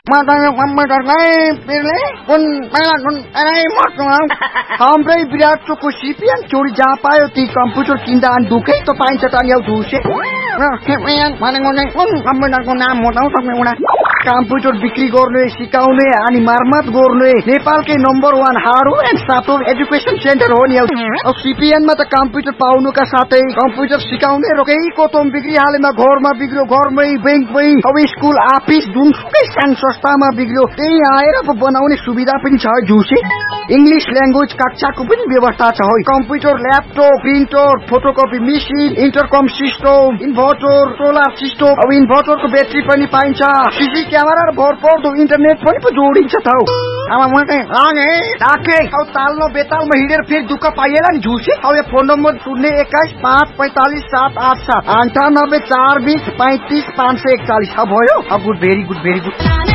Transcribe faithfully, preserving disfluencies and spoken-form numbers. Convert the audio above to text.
matanya komputer kayak pilih pun malah pun ini mau hampir biar cukup sipian curi japayo di komputer kindaan duke itu paling cetan yang dusik nah sipian mana ngone pun komputer ko namu tahu sampai mana komputer बिक्री गर्ने सिकाउने अनि मर्मत गर्ने नेपालकै number one hard and software education centre हो नि अब सीपीएन मा त कम्प्युटर पाउनुका साथै कम्प्युटर सिकाउने रोकेको तोम बिक्री हालेमा घरमा बिग्रियो घरमै बैंकमै अब स्कुल अफिस जुनसुकै सानो संस्थामा बिग्रियो त्यही आएर बनाउने सुविधा पनि छ जुसी इंग्लिश ल्याङ्ग्वेज कक्षाको पनि व्यवस्था छ हो computer laptop printer photocopy machine इन्टरकम system inverter solar system अब इन्भर्टरको ब्याट्री पनि पाइन्छ सीसी क्यामेरा र भरपर्दो इन्टरनेट पनि पो जोडिन्छ त हो अब म चाहिँ लागे राखे अब तालमा बेतालमा हिँडेर फेरि दुःख पाइएला नि झुसी अब यो फोन नम्बर शून्य एक्काइस पाँच पैंतालीस सात आठ सात अन्ठानब्बे चार बीस पैंतीस पाँच सय एकचालीस अब भयो अब good very good very good